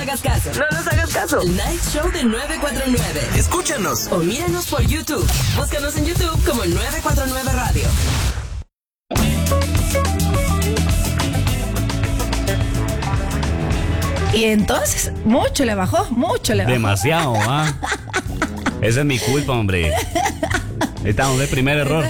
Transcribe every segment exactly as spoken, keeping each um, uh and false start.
hagas caso. No nos hagas caso. El Night Show de nueve cuatro nueve. Escúchanos. O míranos por YouTube. Búscanos en YouTube como nueve cuatro nueve Radio. Y entonces, mucho le bajó, mucho le bajó. Demasiado, ¿ah? Esa es mi culpa, hombre. Ahí estamos, el primer error.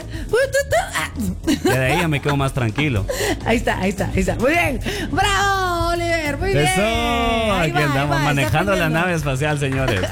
Ya de ahí ya me quedo más tranquilo. Ahí está, ahí está, ahí está. Muy bien. ¡Bravo, Oliver! Muy bien. Eso, Ahí aquí va, andamos ahí va, manejando está la nave espacial, señores.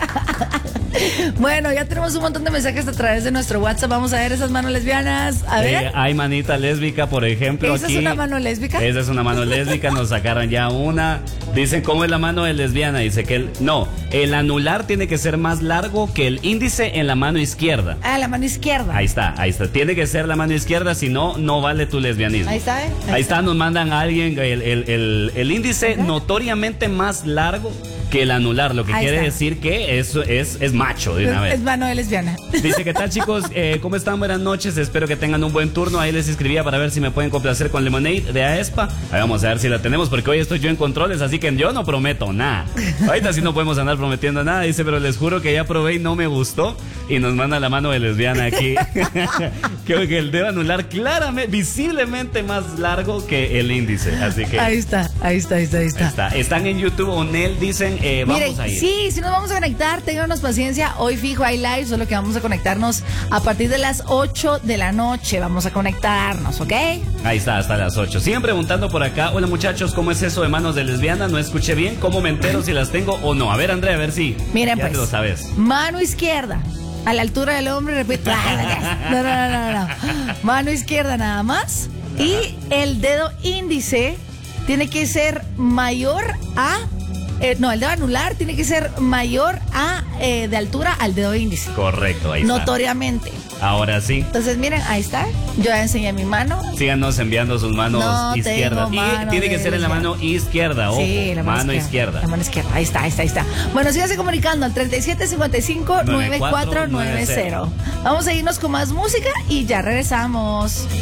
Bueno, ya tenemos un montón de mensajes a través de nuestro WhatsApp. Vamos a ver esas manos lesbianas. A ver. Eh, hay manita lésbica, por ejemplo. ¿Esa aquí, es una mano lésbica? Esa es una mano lésbica, nos sacaron ya una. Dicen, ¿cómo es la mano de lesbiana? Dice que el, no, el anular tiene que ser más largo que el índice en la mano izquierda. Ah, la mano izquierda. Ahí está, ahí está. Tiene que ser la mano izquierda, si no, no vale tu lesbianismo. Ahí está, ¿eh? Ahí, ahí está, nos mandan a alguien el, el, el, el índice ¿verdad? Notoriamente más largo que el anular, lo que Ahí quiere está. decir que eso es, es macho de una Es, vez. es mano de lesbiana. Dice, ¿qué tal, chicos? Eh, ¿Cómo están? Buenas noches, espero que tengan un buen turno. Ahí les escribía para ver si me pueden complacer con Lemonade de Aespa. Ahí vamos a ver si la tenemos, porque hoy estoy yo en controles, así que yo no prometo nada. Ahorita sí no podemos andar prometiendo nada. Dice, pero les juro que ya probé y no me gustó. Y nos manda la mano de lesbiana aquí. Creo que el dedo anular claramente, visiblemente más largo que el índice. Así que Ahí está, ahí está, ahí está, ahí está. ahí está. Están en YouTube, Onel, dicen, eh, vamos Miren, a ir. sí, si nos vamos a conectar, ténganos paciencia. Hoy fijo hay live, solo que vamos a conectarnos a partir de las ocho de la noche. Vamos a conectarnos, ¿ok? Ahí está, hasta las ocho. Siguen preguntando por acá. Hola, muchachos, ¿cómo es eso de manos de lesbiana? No escuché bien. ¿Cómo me entero si las tengo o no? A ver, Andrea, a ver si Miren, ya pues. te lo sabes. Mano izquierda, a la altura del hombro, repito. No, no, no, no, no. Mano izquierda nada más. Y el dedo índice tiene que ser mayor a... eh, no, el dedo anular tiene que ser mayor a eh, de altura al dedo índice. Correcto, ahí está. Notoriamente. Ahora sí. Entonces, miren, ahí está. Yo ya enseñé mi mano. Síganos enviando sus manos No izquierdas. tengo Y mano tiene que de ser en la lesbiana. mano izquierda, ojo. Sí, la mano, mano izquierda. izquierda. La mano izquierda. Ahí está, ahí está, ahí está. Bueno, síganse comunicando al treinta y siete cincuenta y cinco, noventa y cuatro noventa. Vamos a irnos con más música y ya regresamos.